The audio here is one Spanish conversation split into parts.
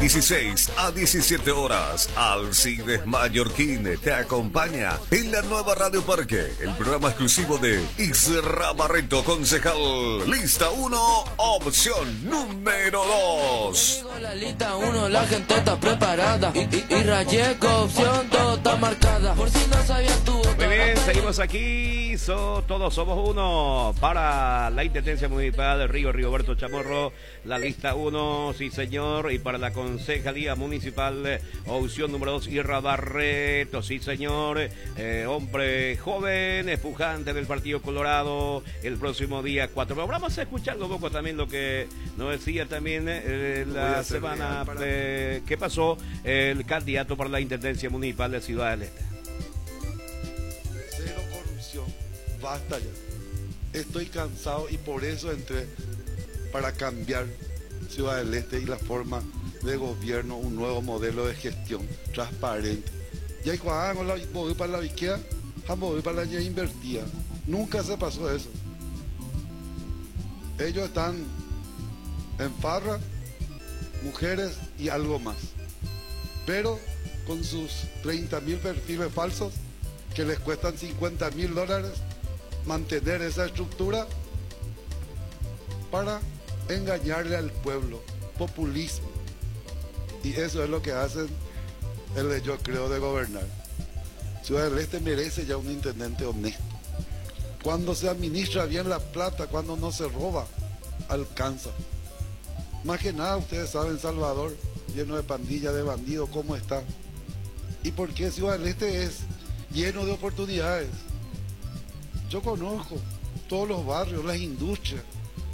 16 a 17 horas, Alcides Mallorquín te acompaña en la nueva Radio Parque, el programa exclusivo de Isra Barreto, concejal. Lista 1, opción número 2. La lista 1, la gente está preparada. Y Rayeco, opción 2 está marcada. Por si no sabías tú. Muy bien, seguimos aquí. Todos somos uno para la Intendencia Municipal de Rigoberto Chamorro. La lista 1, sí señor. Y para la Concejalía Municipal, opción número 2, Isra Barreto, sí señor. Hombre joven, pujante del Partido Colorado. El próximo día 4. Pero vamos a escuchar un poco también lo que nos decía también la semana que pasó el candidato para la Intendencia Municipal de Ciudad del Este. Cero corrupción, basta ya. Estoy cansado y por eso entré para cambiar Ciudad del Este y la forma de gobierno, un nuevo modelo de gestión transparente. Ya cuando voy para la viquea, voy para la invertida. Nunca se pasó eso. Ellos están en farra, mujeres y algo más. Pero con sus 30.000 perfiles falsos que les cuestan $50.000 mantener esa estructura para engañarle al pueblo. Populismo. Y eso es lo que hacen yo creo de gobernar. Ciudad del Este merece ya un intendente honesto. Cuando se administra bien la plata, cuando no se roba, alcanza. Más que nada, ustedes saben, Salvador, lleno de pandillas, de bandidos, cómo está. ¿Y por qué Ciudad del Este es lleno de oportunidades? Yo conozco todos los barrios, las industrias.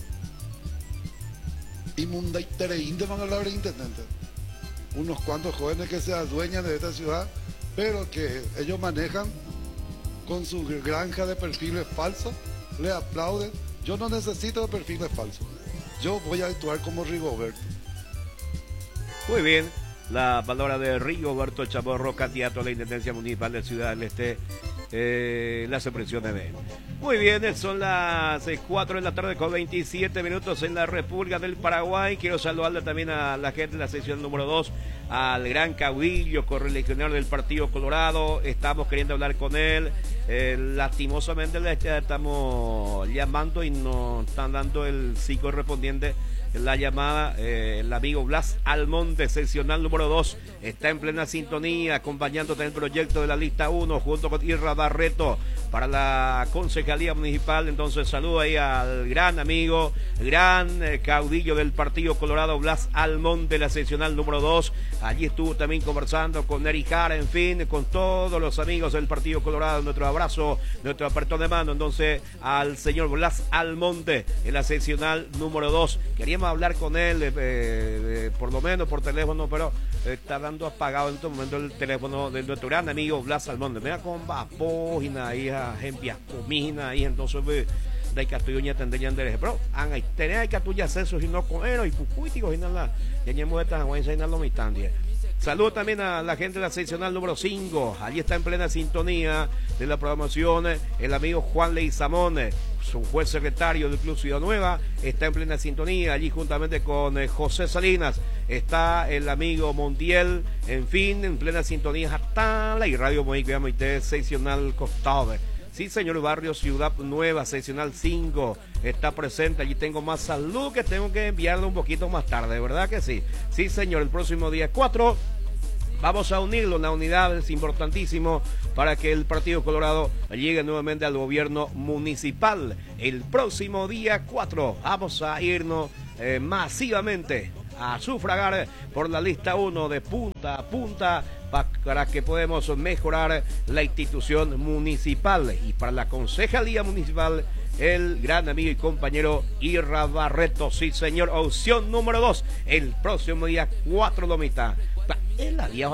Y Munda y Tereín van a hablar de intendentes. Unos cuantos jóvenes que se adueñan de esta ciudad, pero que ellos manejan con su granja de perfiles falsos, le aplauden. Yo no necesito de perfiles falsos. Yo voy a actuar como Rigoberto. Muy bien, la palabra de Rigoberto Chamorro, candidato a la Intendencia Municipal de Ciudad del Este, las expresiones de él. Muy bien, son las 4 de la tarde con 27 minutos en la República del Paraguay. Quiero saludarle también a la gente de la sección número 2, al gran caudillo correligionario del Partido Colorado. Estamos queriendo hablar con él. Lastimosamente le estamos llamando y nos están dando el sí correspondiente. La llamada, el amigo Blas Almonte, seccional número 2, está en plena sintonía, acompañándote en el proyecto de la lista 1, junto con Isra Barreto, para la Concejalía Municipal. Entonces saludo ahí al gran amigo, gran caudillo del Partido Colorado, Blas Almonte, la seccional número 2. Allí estuvo también conversando con Eri Jara, en fin, con todos los amigos del Partido Colorado. Nuestro abrazo, nuestro apretón de mano, entonces, al señor Blas Almonte, en la seccional número 2. Queríamos hablar con él, por lo menos por teléfono, pero está dando apagado en este momento el teléfono de nuestro gran amigo Blas Almonte. Mira con vapógina ahí, a gente comina ahí, entonces de Catuña tendrían derecho. Pero tener que tuya acceso y no con él y pucuíticos y nada, ya ñemos esta agüenza y nada lo mitandie. Saludos también a la gente de la seccional número 5. Allí está en plena sintonía de la programación el amigo Juan Leizamón, su juez secretario del Club Ciudad Nueva. Está en plena sintonía allí juntamente con José Salinas. Está el amigo Montiel, en fin, en plena sintonía. Hasta la Radio Moica Moité, seccional Costado. Sí, señor, barrio Ciudad Nueva, seccional 5, está presente. Allí tengo más salud que tengo que enviarle un poquito más tarde, ¿verdad que sí? Sí, señor, el próximo día 4 vamos a unirlo. La unidad es importantísimo para que el Partido Colorado llegue nuevamente al gobierno municipal. El próximo día 4 vamos a irnos masivamente a sufragar por la lista 1 de punta a punta para que podamos mejorar la institución municipal. Y para la Concejalía Municipal, el gran amigo y compañero Isra Barreto, sí señor, opción número 2, el próximo día 4 de mitad. El adiós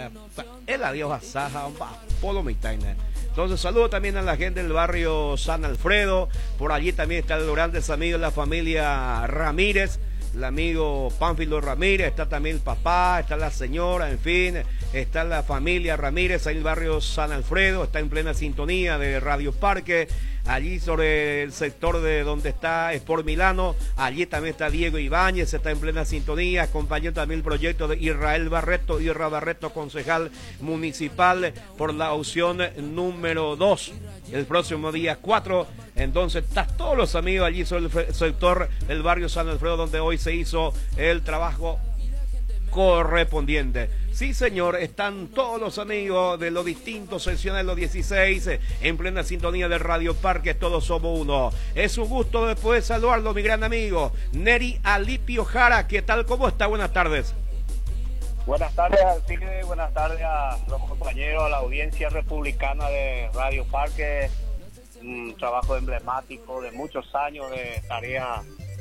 a Saja, Polo Mitaina. Entonces saludo también a la gente del barrio San Alfredo. Por allí también están los grandes amigos de la familia Ramírez, el amigo Pánfilo Ramírez, está también el papá, está la señora, en fin, está la familia Ramírez ahí en el barrio San Alfredo, está en plena sintonía de Radio Parque. allí sobre el sector de donde está Sport Milano, allí también está Diego Ibáñez, está en plena sintonía, acompañando también el proyecto de Israel Barreto, concejal municipal por la opción número 2, el próximo día 4, entonces están todos los amigos allí sobre el sector del barrio San Alfredo, donde hoy se hizo el trabajo correspondiente. Sí, señor, están todos los amigos de los distintos secciones de los 16 en plena sintonía de Radio Parque, todos somos uno. Es un gusto después saludarlo, mi gran amigo Neri Alipio Jara. ¿Qué tal? ¿Cómo está? Buenas tardes. Buenas tardes, Alcide. Buenas tardes a los compañeros, a la audiencia republicana de Radio Parque. Un trabajo emblemático de muchos años de tarea,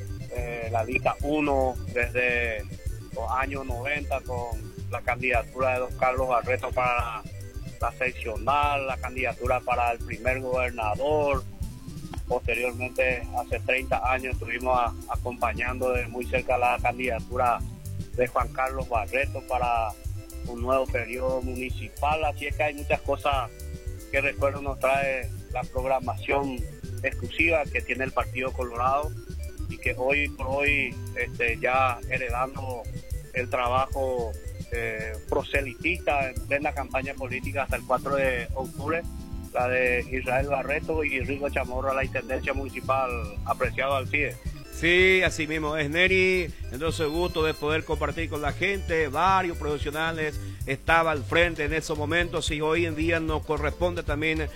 la lista 1 desde los años 90 con la candidatura de don Carlos Barreto para la seccional, la candidatura para el primer gobernador. Posteriormente, hace 30 años, estuvimos acompañando de muy cerca la candidatura de Juan Carlos Barreto para un nuevo periodo municipal. Así es que hay muchas cosas que recuerdo nos trae la programación exclusiva que tiene el Partido Colorado, y que hoy por hoy ya heredando el trabajo proselitista en plena campaña política hasta el 4 de octubre, la de Israel Barreto y Rigo Chamorro a la Intendencia Municipal. Apreciado Alcide. Sí, así mismo es, Neri. Entonces, gusto de poder compartir con la gente. Varios profesionales estaban al frente en esos momentos, y hoy en día nos corresponde también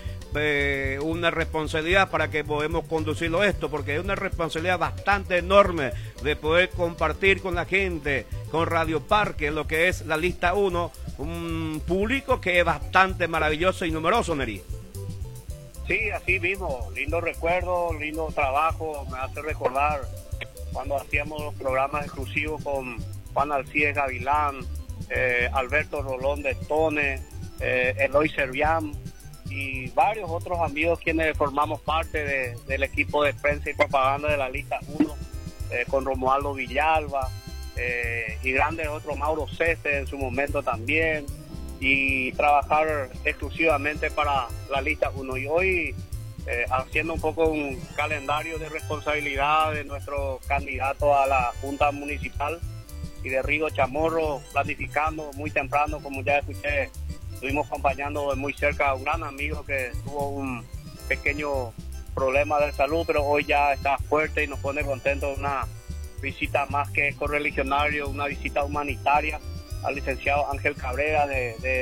una responsabilidad para que podamos conducirlo esto, porque es una responsabilidad bastante enorme de poder compartir con la gente, con Radio Parque, lo que es la lista 1, un público que es bastante maravilloso y numeroso, Neri. Sí, así mismo, lindo recuerdo, lindo trabajo. Me hace recordar cuando hacíamos los programas exclusivos con Juan Alcides Gavilán, Alberto Rolón de Stone, Eloy Servián y varios otros amigos quienes formamos parte del equipo de prensa y propaganda de la lista 1, con Romualdo Villalba y grandes otros, Mauro Ceste en su momento también, y trabajar exclusivamente para la lista 1. Y hoy haciendo un poco un calendario de responsabilidad de nuestro candidato a la Junta Municipal y de Rigo Chamorro, planificando muy temprano, como ya escuché, estuvimos acompañando de muy cerca a un gran amigo que tuvo un pequeño problema de salud, pero hoy ya está fuerte y nos pone contentos. Una visita más que correligionario, una visita humanitaria al licenciado Ángel Cabrera de